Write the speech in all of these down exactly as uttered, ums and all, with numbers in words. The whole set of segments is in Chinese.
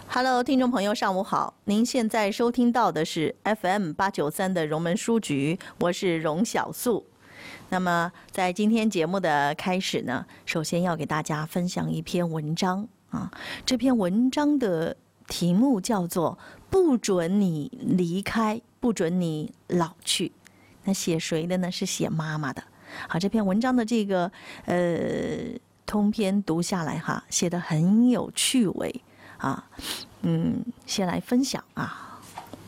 Hello， 听众朋友，上午好！您现在收听到的是 F M 八九三的荣门书局，我是荣小素。那么，在今天节目的开始呢，首先要给大家分享一篇文章啊。这篇文章的题目叫做“不准你离开，不准你老去”。那写谁的呢？是写妈妈的。好，这篇文章的这个呃通篇读下来哈，写得很有趣味。啊，嗯，先来分享啊，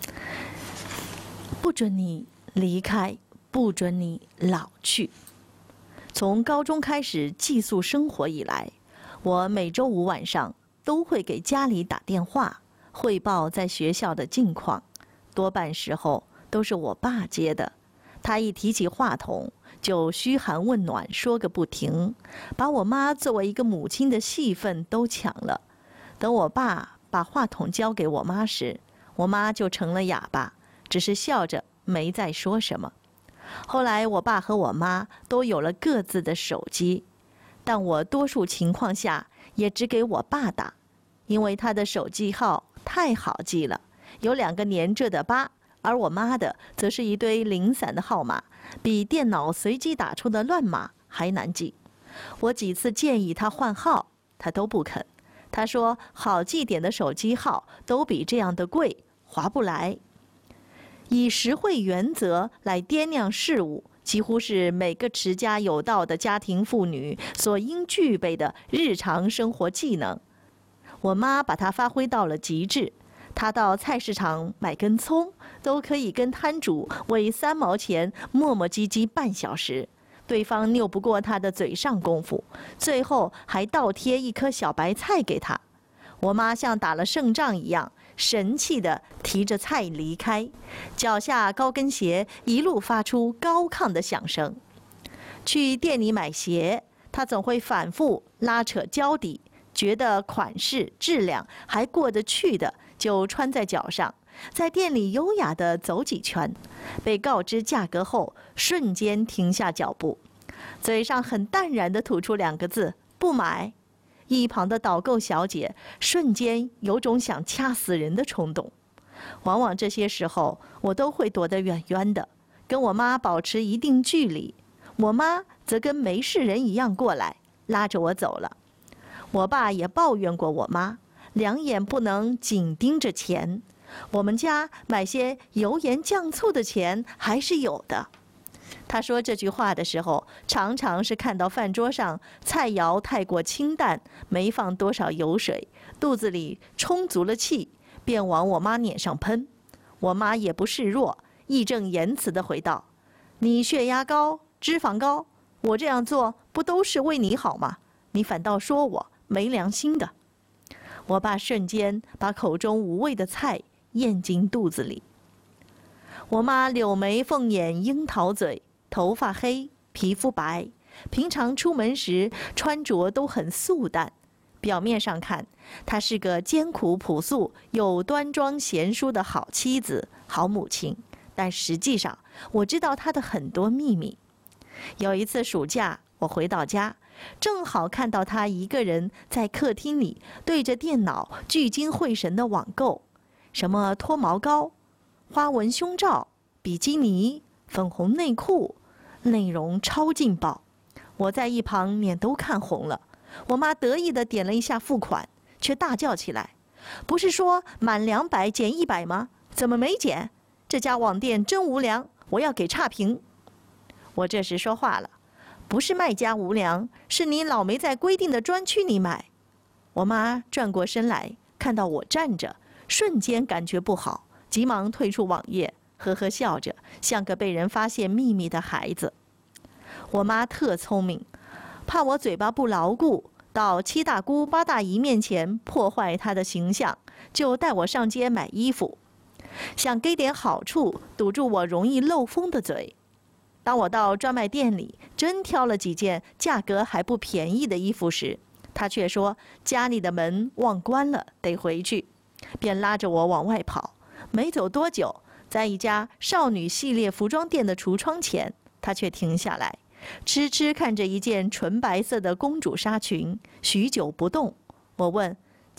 不准你离开，不准你老去。从高中开始寄宿生活以来，我每周五晚上都会给家里打电话，汇报在学校的近况，多半时候都是我爸接的。他一提起话筒，就嘘寒问暖说个不停，把我妈作为一个母亲的戏份都抢了。等我爸把话筒交给我妈时，我妈就成了哑巴，只是笑着没再说什么。后来我爸和我妈都有了各自的手机，但我多数情况下也只给我爸打，因为他的手机号太好记了，有两个连着的八，而我妈的则是一堆零散的号码，比电脑随机打出的乱码还难记。我几次建议他换号，他都不肯。他说好记点的手机号都比这样的贵，划不来。以实惠原则来掂量事物，几乎是每个持家有道的家庭妇女所应具备的日常生活技能。我妈把它发挥到了极致，她到菜市场买根葱，都可以跟摊主为三毛钱磨磨唧唧半小时。对方拗不过他的嘴上功夫，最后还倒贴一颗小白菜给他。我妈像打了胜仗一样，神气地提着菜离开，脚下高跟鞋一路发出高亢的响声。去店里买鞋，她总会反复拉扯胶底，觉得款式质量还过得去的，就穿在脚上，在店里优雅地走几圈，被告知价格后，瞬间停下脚步，嘴上很淡然地吐出两个字：不买。一旁的导购小姐瞬间有种想掐死人的冲动。往往这些时候，我都会躲得远远的，跟我妈保持一定距离。我妈则跟没事人一样过来，拉着我走了。我爸也抱怨过我妈，两眼不能紧盯着钱。我们家买些油盐酱醋的钱还是有的。他说这句话的时候，常常是看到饭桌上菜肴太过清淡，没放多少油水，肚子里充足了气，便往我妈脸上喷。我妈也不示弱，义正言辞地回道：你血压高，脂肪高，我这样做不都是为你好吗？你反倒说我没良心的。我爸瞬间把口中无味的菜咽进肚子里。我妈柳眉凤眼樱桃嘴，头发黑，皮肤白，平常出门时穿着都很素淡。表面上看，她是个艰苦朴素又端庄贤淑的好妻子、好母亲，但实际上，我知道她的很多秘密。有一次暑假，我回到家，正好看到她一个人在客厅里对着电脑聚精会神的网购，什么脱毛膏、花纹胸罩、比基尼、粉红内裤，内容超劲爆。我在一旁脸都看红了。我妈得意地点了一下付款，却大叫起来：不是说满两百减一百吗？怎么没减？这家网店真无良，我要给差评。我这时说话了：不是卖家无良，是你老没在规定的专区里买。我妈转过身来，看到我站着，瞬间感觉不好，急忙退出网页，呵呵笑着，像个被人发现秘密的孩子。我妈特聪明，怕我嘴巴不牢固，到七大姑八大姨面前破坏她的形象，就带我上街买衣服，想给点好处堵住我容易漏风的嘴。当我到专卖店里真挑了几件价格还不便宜的衣服时，她却说家里的门忘关了，得回去，便拉着我往外跑。没走多久，在一家少女系列服装店的橱窗前，她却停下来，痴痴看着一件纯白色的公主纱裙，许久不动。我问：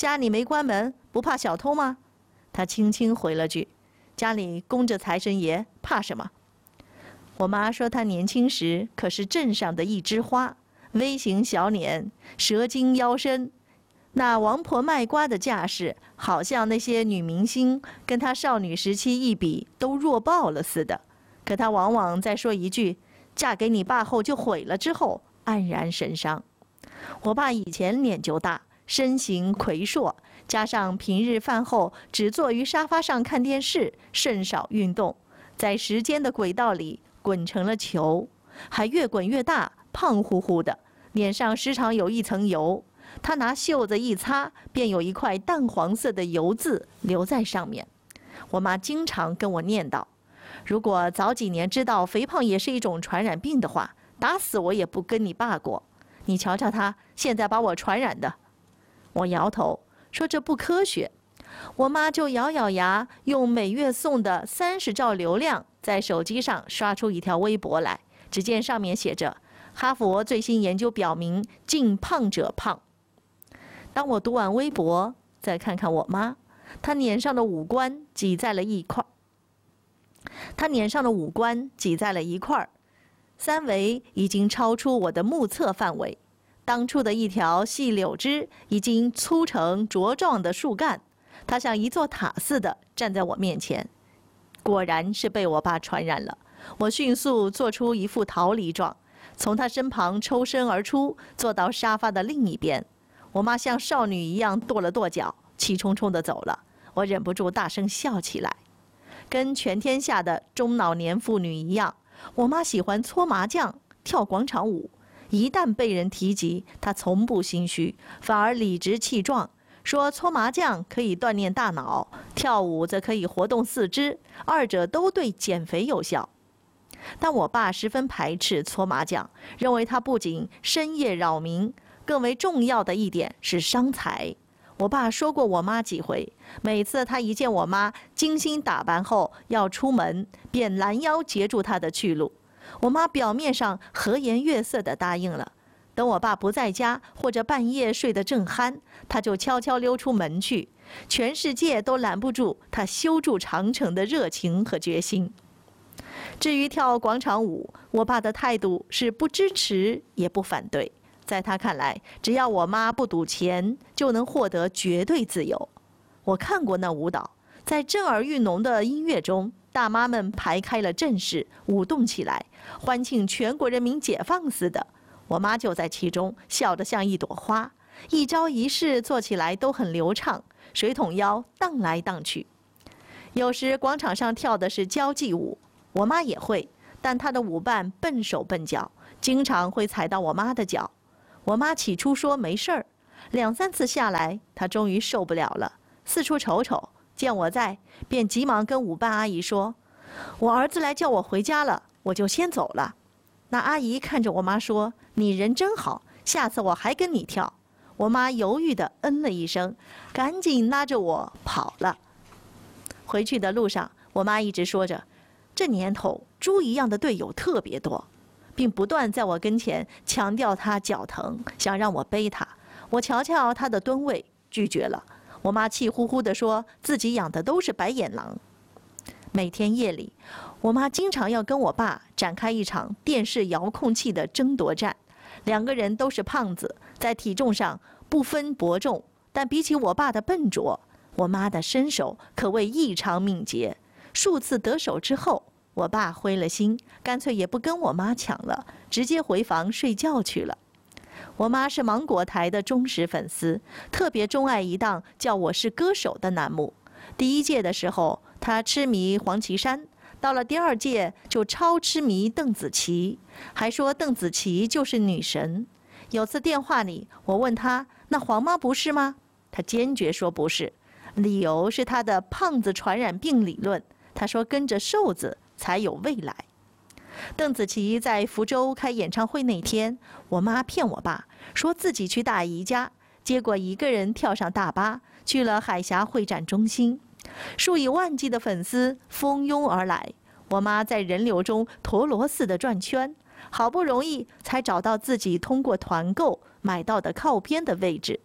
家里没关门，不怕小偷吗？他轻轻回了句：家里供着财神爷，怕什么？我妈说她年轻时可是镇上的一枝花，微型小脸，蛇精腰身，那王婆卖瓜的架势，好像那些女明星跟她少女时期一比都弱爆了似的。可她往往在说一句嫁给你爸后就毁了之后黯然神伤。我爸以前脸就大，身形魁硕，加上平日饭后只坐于沙发上看电视，甚少运动，在时间的轨道里滚成了球，还越滚越大，胖乎乎的，脸上时常有一层油，他拿袖子一擦，便有一块淡黄色的油渍留在上面。我妈经常跟我念叨，如果早几年知道肥胖也是一种传染病的话，打死我也不跟你爸过。你瞧瞧他现在把我传染的。我摇头说这不科学。我妈就咬咬牙，用每月送的三十兆流量在手机上刷出一条微博来，只见上面写着哈佛最新研究表明近胖者胖。当我读完微博，再看看我妈，她脸上的五官挤在了一块她脸上的五官挤在了一块儿，三维已经超出我的目测范围。当初的一条细柳枝已经粗成茁壮的树干，它像一座塔似的站在我面前。果然是被我爸传染了。我迅速做出一副逃离状，从他身旁抽身而出，坐到沙发的另一边。我妈像少女一样跺了跺脚，气冲冲地走了。我忍不住大声笑起来。跟全天下的中老年妇女一样，我妈喜欢搓麻将、跳广场舞。一旦被人提及，她从不心虚，反而理直气壮，说搓麻将可以锻炼大脑，跳舞则可以活动四肢，二者都对减肥有效。但我爸十分排斥搓麻将，认为它不仅深夜扰民，更为重要的一点是伤财。我爸说过我妈几回，每次他一见我妈精心打扮后要出门，便拦腰截住她的去路。我妈表面上和颜悦色地答应了，等我爸不在家或者半夜睡得正酣，她就悄悄溜出门去，全世界都拦不住她修筑长城的热情和决心。至于跳广场舞，我爸的态度是不支持也不反对，在他看来，只要我妈不赌钱，就能获得绝对自由。我看过那舞蹈，在震耳欲聋的音乐中，大妈们排开了阵势，舞动起来，欢庆全国人民解放似的。我妈就在其中，笑得像一朵花，一招一式做起来都很流畅，水桶腰荡来荡去。有时广场上跳的是交际舞，我妈也会，但她的舞伴笨手笨脚，经常会踩到我妈的脚。我妈起初说没事儿，两三次下来，她终于受不了了，四处瞅瞅，见我在，便急忙跟舞伴阿姨说：“我儿子来叫我回家了，我就先走了。”那阿姨看着我妈说：“你人真好，下次我还跟你跳。”我妈犹豫地嗯了一声，赶紧拉着我跑了。回去的路上，我妈一直说着：“这年头猪一样的队友特别多。”并不断在我跟前强调她脚疼，想让我背她。我瞧瞧她的吨位，拒绝了。我妈气呼呼地说自己养的都是白眼狼。每天夜里，我妈经常要跟我爸展开一场电视遥控器的争夺战。两个人都是胖子，在体重上不分伯仲，但比起我爸的笨拙，我妈的身手可谓异常敏捷。数次得手之后，我爸灰了心，干脆也不跟我妈抢了，直接回房睡觉去了。我妈是芒果台的忠实粉丝，特别钟爱一档叫《我是歌手》的栏目。第一届的时候，她痴迷黄绮珊，到了第二届就超痴迷邓紫棋，还说邓紫棋就是女神。有次电话里，我问她：“那黄妈不是吗？”她坚决说不是，理由是她的胖子传染病理论。她说跟着瘦子才有未来。邓紫棋在福州开演唱会那天，我妈骗我爸说自己去大姨家，结果一个人跳上大巴去了海峡会展中心，数以万计的粉丝蜂拥而来。我妈在人流中陀螺似的转圈，好不容易才找到自己通过团购买到的靠边的位置，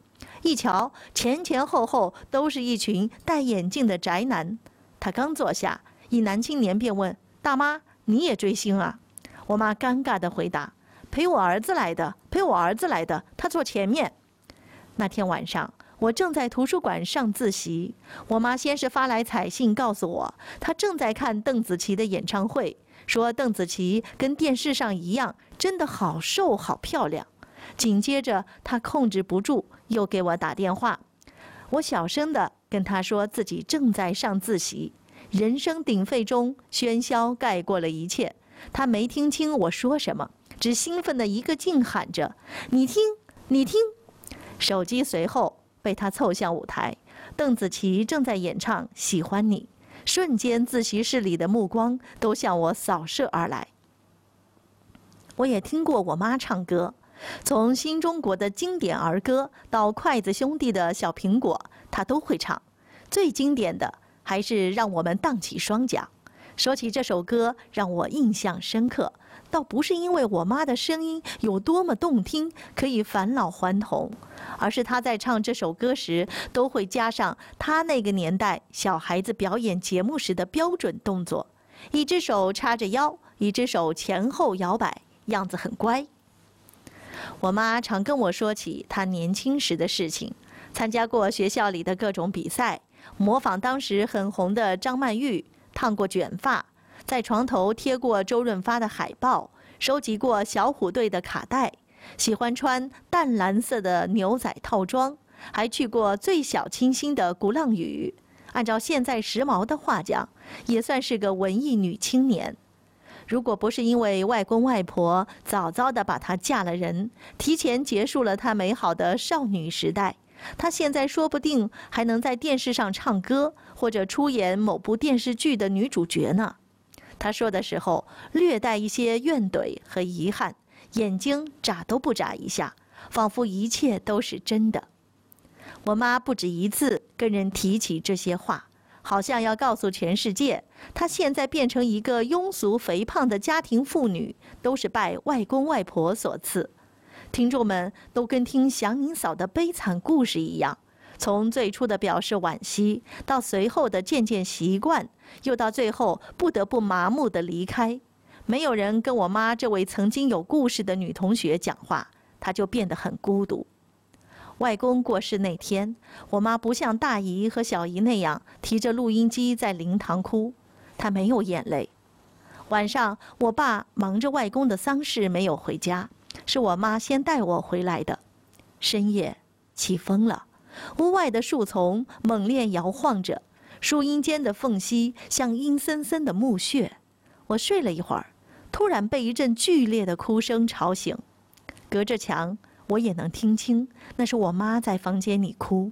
一瞧，前前后后都是一群戴眼镜的宅男。他刚坐下，一男青年便问：“大妈，你也追星啊？”我妈尴尬地回答：“陪我儿子来的，陪我儿子来的，他坐前面。”那天晚上，我正在图书馆上自习，我妈先是发来彩信告诉我，她正在看邓紫棋的演唱会，说邓紫棋跟电视上一样，真的好瘦好漂亮。紧接着，她控制不住，又给我打电话。我小声地跟她说自己正在上自习，人声鼎沸中，喧嚣盖过了一切。她没听清我说什么，只兴奋地一个劲喊着：“你听，你听！”手机随后被她凑向舞台，邓紫棋正在演唱《喜欢你》，瞬间自习室里的目光都向我扫射而来。我也听过我妈唱歌，从新中国的经典儿歌到筷子兄弟的小苹果，她都会唱。最经典的还是让我们荡起双桨。说起这首歌，让我印象深刻，倒不是因为我妈的声音有多么动听，可以返老还童，而是她在唱这首歌时，都会加上她那个年代小孩子表演节目时的标准动作，一只手叉着腰，一只手前后摇摆，样子很乖。我妈常跟我说起她年轻时的事情，参加过学校里的各种比赛，模仿当时很红的张曼玉，烫过卷发，在床头贴过周润发的海报，收集过小虎队的卡带，喜欢穿淡蓝色的牛仔套装，还去过最小清新的鼓浪屿。按照现在时髦的话讲，也算是个文艺女青年。如果不是因为外公外婆早早地把她嫁了人，提前结束了她美好的少女时代，她现在说不定还能在电视上唱歌，或者出演某部电视剧的女主角呢。她说的时候略带一些怨怼和遗憾，眼睛眨都不眨一下，仿佛一切都是真的。我妈不止一次跟人提起这些话，好像要告诉全世界，她现在变成一个庸俗肥胖的家庭妇女，都是拜外公外婆所赐。听众们都跟听祥宁嫂的悲惨故事一样，从最初的表示惋惜，到随后的渐渐习惯，又到最后不得不麻木地离开。没有人跟我妈这位曾经有故事的女同学讲话，她就变得很孤独。外公过世那天，我妈不像大姨和小姨那样提着录音机在灵堂哭，她没有眼泪。晚上，我爸忙着外公的丧事没有回家，是我妈先带我回来的。深夜，起风了，屋外的树丛猛烈摇晃着，树荫间的缝隙像阴森森的墓穴。我睡了一会儿，突然被一阵剧烈的哭声吵醒。隔着墙，我也能听清，那是我妈在房间里哭。